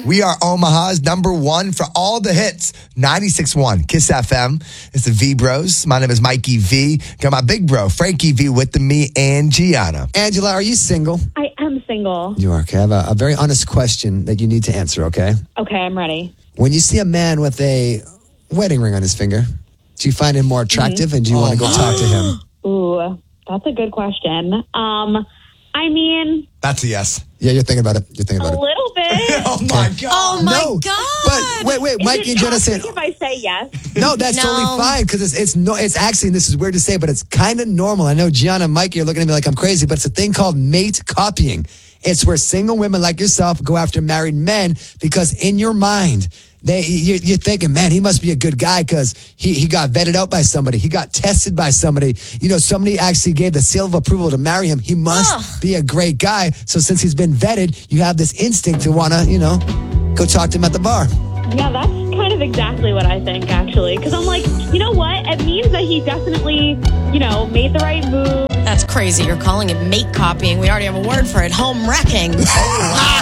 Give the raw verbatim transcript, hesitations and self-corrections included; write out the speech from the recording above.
We are Omaha's number one for all the hits. ninety-six point one Kiss F M. It's the V Bros. My name is Mikey V. Got my big bro, Frankie V, with me and Gianna. Angela, are you single? I am single. You are. Okay. I have a, a very honest question that you need to answer, okay? Okay, I'm ready. When you see a man with a wedding ring on his finger, do you find him more attractive Mm-hmm. and do you oh want to go talk to him? Ooh, that's a good question. Um, I mean, That's a yes. Yeah, you're thinking about it. You're thinking a about it. little bit. Oh, my God. Oh, my No, God. But wait, wait, Is Mike it and Jenna toxic said, if I say yes? no, that's No. totally fine because it's it's no, it's actually, and this is weird to say, but it's kind of normal. I know Gianna and Mike, you're looking at me like I'm crazy, but it's a thing called mate copying. It's where single women like yourself go after married men because in your mind, they you're, you're thinking, man, he must be a good guy because he, he got vetted out by somebody. He got tested by somebody. You know, somebody actually gave the seal of approval to marry him. He must Ugh. be a great guy. So since he's been vetted, you have this instinct to want to, you know, go talk to him at the bar. Yeah, that's kind of exactly what I think, actually. Because I'm like, you know what? It means that he definitely, you know, made the right move. That's crazy. You're calling it mate copying. We already have a word for it. Home wrecking. Wow.